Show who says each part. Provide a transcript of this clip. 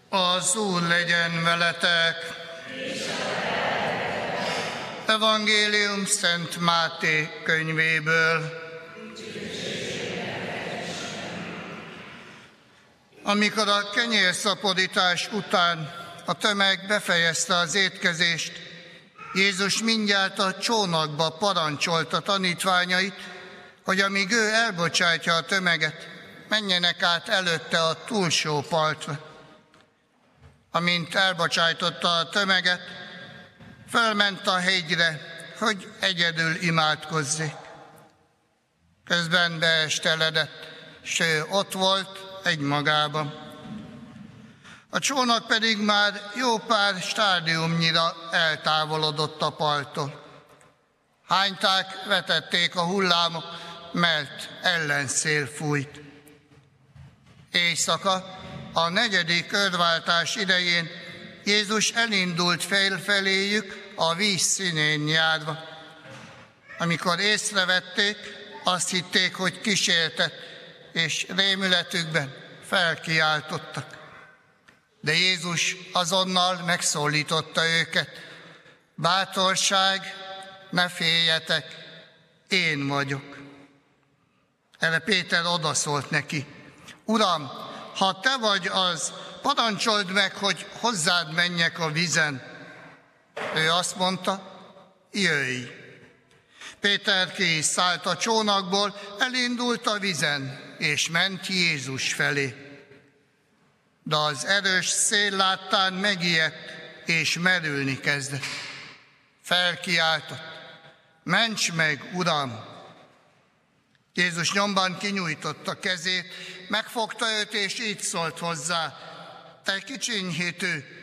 Speaker 1: Az Úr legyen veletek! Evangélium Szent Máté könyvéből. Amikor a kenyérszaporítás után a tömeg befejezte az étkezést, Jézus mindjárt a csónakba parancsolta tanítványait, hogy amíg ő elbocsátja a tömeget, menjenek át előtte a túlsó partra. Amint elbocsájtotta a tömeget, fölment a hegyre, hogy egyedül imádkozzék. Közben beesteledett, s ő ott volt egymagában. A csónak pedig már jó pár stádiumnyira eltávolodott a parttól. Hányták, vetették a hullámok, mert ellenszél fújt. Éjszaka, a 4. körváltás idején Jézus elindult félfeléjük a víz színén járva. Amikor észrevették, azt hitték, hogy kísértet, és rémületükben felkiáltottak. De Jézus azonnal megszólította őket: bátorság, ne féljetek, én vagyok. Erre Péter odaszólt neki: Uram, ha te vagy az, parancsold meg, hogy hozzád menjek a vízen. Ő azt mondta: jöjj. Péter ki is szállt a csónakból, elindult a vízen, és ment Jézus felé. De az erős szél láttán megijedt, és merülni kezdett. Felkiáltott: ments meg, Uram! Jézus nyomban kinyújtotta kezét, megfogta őt, és így szólt hozzá: te kicsiny hitű,